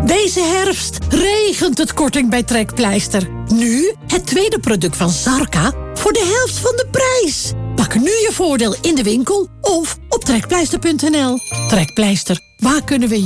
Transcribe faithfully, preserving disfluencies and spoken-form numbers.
Deze herfst regent het korting bij Trekpleister. Nu het tweede product van Zarka voor de helft van de prijs. Pak nu je voordeel in de winkel of op trekpleister punt n l. Trekpleister, waar kunnen we